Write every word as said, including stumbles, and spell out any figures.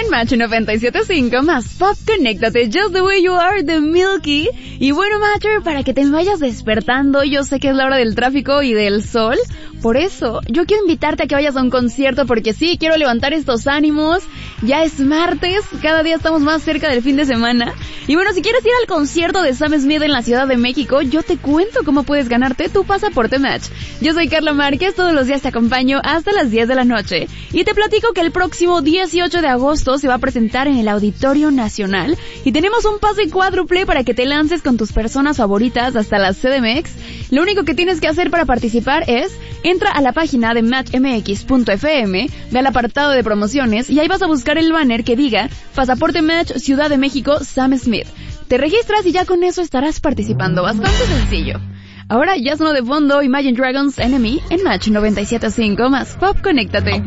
en Match noventa y siete punto cinco más Pop, conéctate, Just the Way You Are de Milky. Y bueno, Matcher, para que te vayas despertando, yo sé que es la hora del tráfico y del sol, por eso yo quiero invitarte a que vayas a un concierto, porque sí, quiero levantar estos ánimos. Ya es martes, cada día estamos más cerca del fin de semana. Y bueno, si quieres ir al concierto de Sam Smith en la Ciudad de México, yo te cuento cómo puedes ganarte tu pasaporte Match. Yo soy Carla Márquez, todos los días te acompaño hasta las diez de la noche. Y te platico que el próximo dieciocho de agosto se va a presentar en el Auditorio Nacional y tenemos un pase cuádruple para que te lances con tus personas favoritas hasta la C D M X. Lo único que tienes que hacer para participar es, entra a la página de match m x punto f m, ve al apartado de promociones y ahí vas a buscar el banner que diga Pasaporte Match Ciudad de México Sam Smith. Te registras y ya con eso estarás participando, bastante sencillo. Ahora ya sonó de fondo Imagine Dragons Enemy en Match noventa y siete punto cinco más Pop, conéctate.